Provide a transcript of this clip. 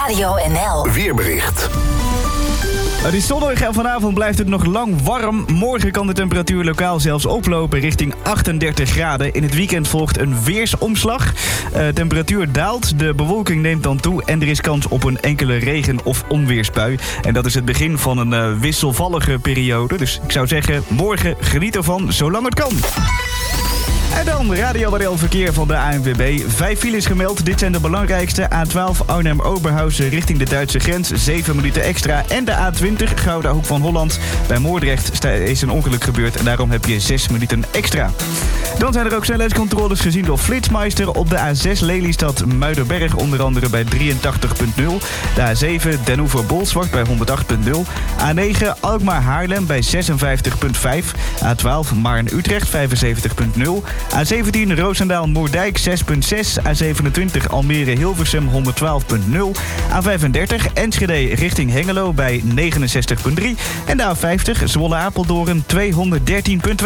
Radio NL. Weerbericht. Het is zonnig en vanavond blijft het nog lang warm. Morgen kan de temperatuur lokaal zelfs oplopen richting 38 graden. In het weekend volgt een weersomslag. Temperatuur daalt, de bewolking neemt dan toe en er is kans op een enkele regen- of onweersbui. En dat is het begin van een wisselvallige periode. Dus ik zou zeggen, morgen geniet ervan zolang het kan. En dan Radio NL verkeer van de ANWB. 5 files gemeld. Dit zijn de belangrijkste. A12 Arnhem-Oberhausen richting de Duitse grens. 7 minuten extra. En de A20 Gouda Hoek van Holland. Bij Moordrecht is een ongeluk gebeurd. En daarom heb je 6 minuten extra. Dan zijn er ook snelheidscontroles gezien door Flitsmeister. Op de A6 Lelystad Muiderberg. Onder andere bij 83.0. De A7 Den Oever-Bolsward bij 108.0. A9 Alkmaar-Haarlem bij 56.5. A12 Maarn-Utrecht 75.0. A17 Roosendaal-Moerdijk 6.6. A27 Almere-Hilversum 112.0. A35 Enschede richting Hengelo bij 69.3. En de A50 Zwolle-Apeldoorn 213.2.